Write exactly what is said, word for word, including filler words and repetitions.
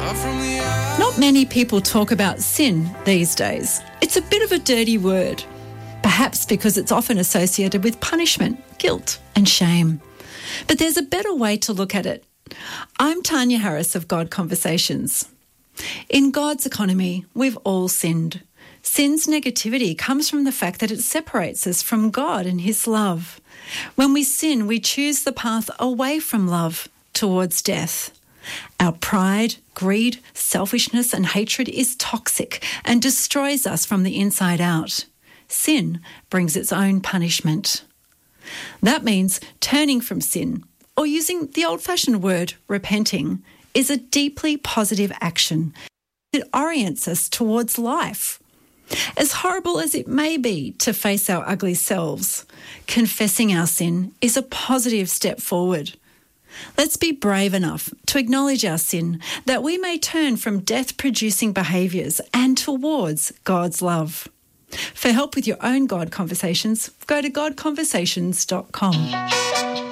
Not many people talk about sin these days. It's a bit of a dirty word, perhaps because it's often associated with punishment, guilt and shame. But there's a better way to look at it. I'm Tanya Harris of God Conversations. In God's economy, we've all sinned. Sin's negativity comes from the fact that it separates us from God and His love. When we sin, we choose the path away from love towards death. Our pride, greed, selfishness and hatred is toxic and destroys us from the inside out. Sin brings its own punishment. That means turning from sin, or using the old-fashioned word repenting, is a deeply positive action. It orients us towards life. As horrible as it may be to face our ugly selves, confessing our sin is a positive step forward. Let's be brave enough to acknowledge our sin, that we may turn from death-producing behaviours and towards God's love. For help with your own God Conversations, go to god conversations dot com.